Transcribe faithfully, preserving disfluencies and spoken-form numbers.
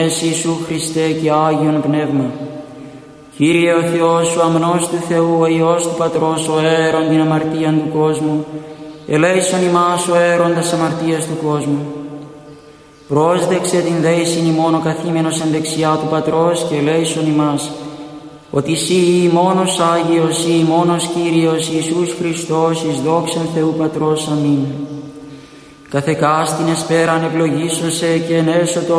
Ιησού Χριστέ και Άγιον Πνεύμα. Κύριε ο Θεός, ο αμνός του Θεού, ο Υιός του Πατρός, ο αέρον την αμαρτίαν του κόσμου, ελέησον ημάς ο αέρον τας αμαρτίας του κόσμου. Πρόσδεξε την δέησιν ημών ο καθήμενος εν δεξιά του Πατρός και ελέησον ημάς, ότι Συ μόνος Άγιος, Συ μόνος Κύριος Ιησούς Χριστός, εις δόξαν Θεού Πατρός. Αμήν. Καθεκάστην εσπέραν ευλογήσωσε και ενέσω το